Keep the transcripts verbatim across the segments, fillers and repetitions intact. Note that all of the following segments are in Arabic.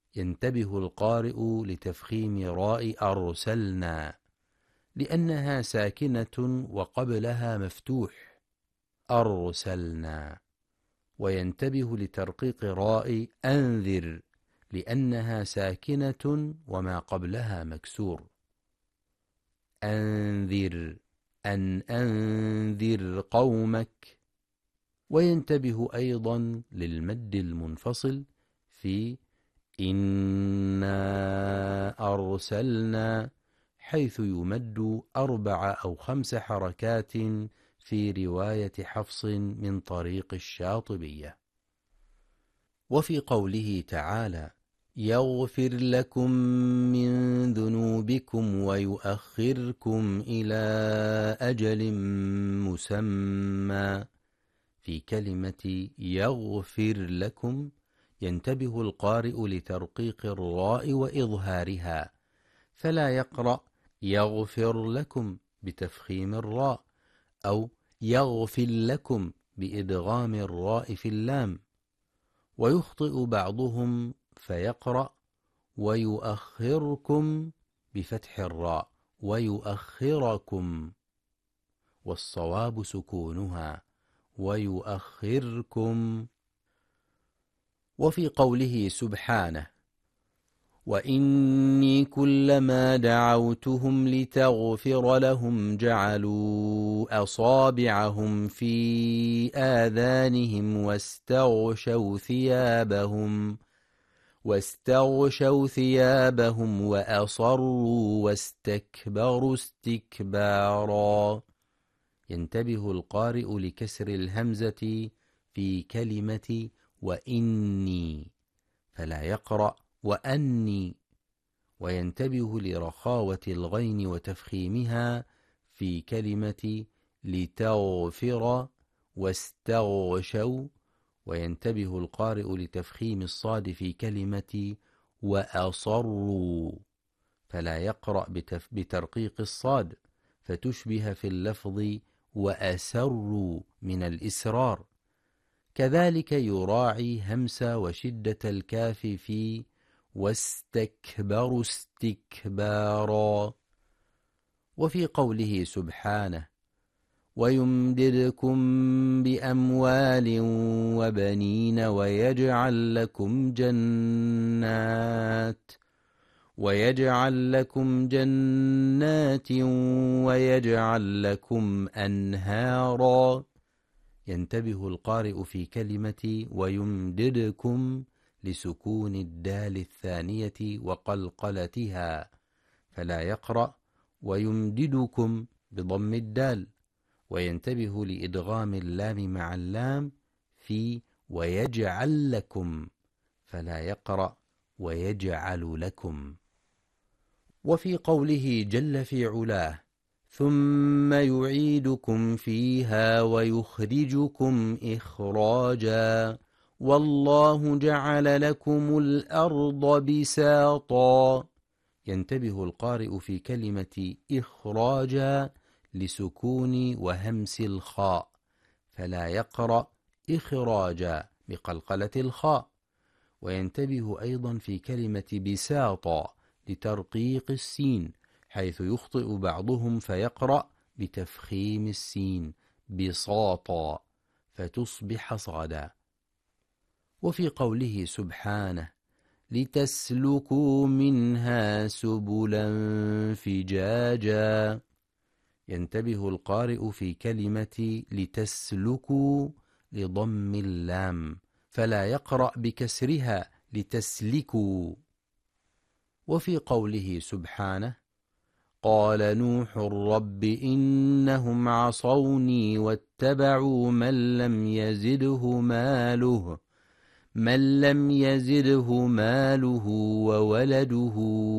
ينتبه القارئ لتفخيم راء أرسلنا لأنها ساكنة وقبلها مفتوح أرسلنا، وينتبه لترقيق راء أنذر لأنها ساكنة وما قبلها مكسور أنذر أن أنذر قومك. وينتبه أيضا للمد المنفصل في إنا أرسلنا، حيث يمد أربع أو خمس حركات في رواية حفص من طريق الشاطبية. وفي قوله تعالى يغفر لكم من ذنوبكم ويؤخركم إلى أجل مسمى، في كلمة يغفر لكم ينتبه القارئ لترقيق الراء وإظهارها، فلا يقرأ يغفر لكم بتفخيم الراء أو يغفر لكم بإدغام الراء في اللام. ويخطئ بعضهم فيقرأ ويؤخركم بفتح الراء ويؤخركم، والصواب سكونها ويؤخركم. وفي قوله سبحانه وإني كلما دعوتهم لتغفر لهم جعلوا أصابعهم في آذانهم واستغشوا ثيابهم واستغشوا ثيابهم وأصروا واستكبروا استكبارا. ينتبه القارئ لكسر الهمزة في كلمة وإني، فلا يقرأ وأني، وينتبه لرخاوة الغين وتفخيمها في كلمة لتغفر واستغشوا، وينتبه القارئ لتفخيم الصاد في كلمة وأصروا، فلا يقرأ بترقيق الصاد فتشبه في اللفظ وأسروا من الإسرار. كذلك يراعي همس وشدة الكاف في واستكبروا استكبارا. وفي قوله سبحانه ويمددكم بأموال وبنين ويجعل لكم جنات ويجعل لكم جنات ويجعل لكم أنهارا. ينتبه القارئ في كلمة ويمددكم لسكون الدال الثانية وقلقلتها، فلا يقرأ ويمددكم بضم الدال، وينتبه لإدغام اللام مع اللام في ويجعل لكم، فلا يقرأ ويجعل لكم. وفي قوله جل في علاه ثم يعيدكم فيها ويخرجكم إخراجا والله جعل لكم الأرض بساطا. ينتبه القارئ في كلمة إخراجا لسكون وهمس الخاء، فلا يقرأ إخراجا بقلقلة الخاء. وينتبه أيضا في كلمة بساطا لترقيق السين، حيث يخطئ بعضهم فيقرأ بتفخيم السين بساطا فتصبح صادا. وفي قوله سبحانه لتسلكوا منها سبلا فجاجا، ينتبه القارئ في كلمة لتسلكوا لضم اللام، فلا يقرأ بكسرها لتسلكوا. وفي قوله سبحانه قال نوح رب إنهم عصوني واتبعوا من لم يزده ماله من لم يزده ماله وولده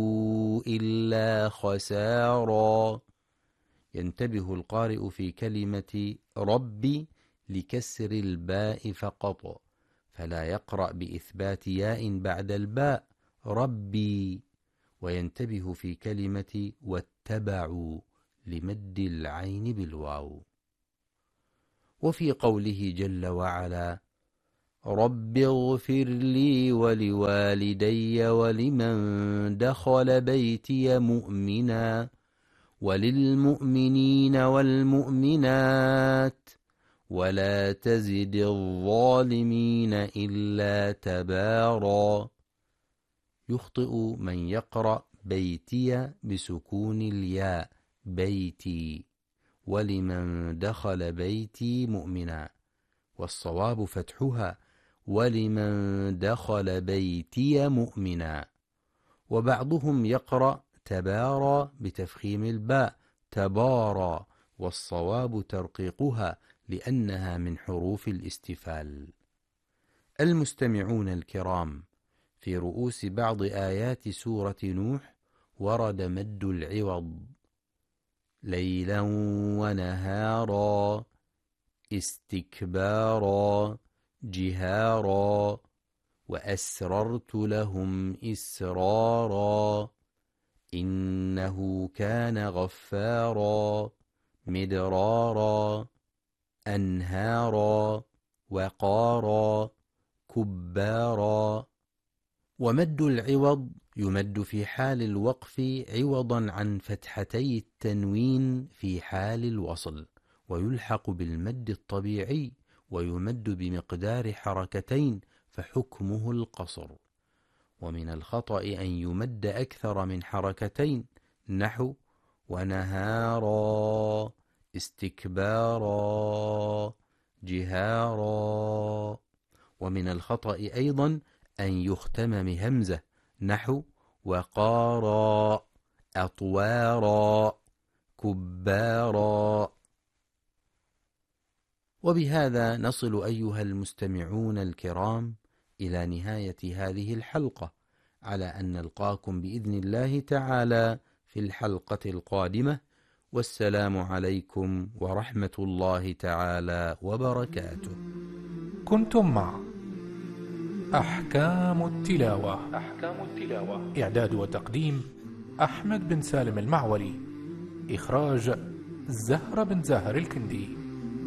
إلا خسارا. ينتبه القارئ في كلمة رب لكسر الباء فقط، فلا يقرأ بإثبات ياء بعد الباء ربي. وينتبه في كلمة واتبعوا لمد العين بالواو. وفي قوله جل وعلا رب اغفر لي ولوالدي ولمن دخل بيتي مؤمنا وللمؤمنين والمؤمنات ولا تزد الظالمين إلا تبارا. يخطئ من يقرأ بيتي بسكون الياء بيتي، ولمن دخل بيتي مؤمنا، والصواب فتحها ولمن دخل بيتي مؤمنا. وبعضهم يقرأ تبارى بتفخيم الباء تبارى، والصواب ترقيقها لأنها من حروف الاستفال. المستمعون الكرام، في رؤوس بعض آيات سورة نوح ورد مد العوض ليلا ونهارا استكبارا جهارا وأسررت لهم إسرارا إنه كان غفارا مدرارا أنهارا وقارا كبارا. ومد العوض يمد في حال الوقف عوضا عن فتحتي التنوين في حال الوصل، ويلحق بالمد الطبيعي ويمد بمقدار حركتين فحكمه القصر. ومن الخطأ أن يمد أكثر من حركتين نحو ونهارا استكبارا جهارا. ومن الخطأ أيضا أن يختم بهمزة نحو وقارا أطوارا كبارا. وبهذا نصل أيها المستمعون الكرام إلى نهاية هذه الحلقة، على أن نلقاكم بإذن الله تعالى في الحلقة القادمة، والسلام عليكم ورحمة الله تعالى وبركاته. كنتم مع أحكام التلاوة. أحكام التلاوة إعداد وتقديم أحمد بن سالم المعولي، إخراج زهرة بن زاهر الكندي.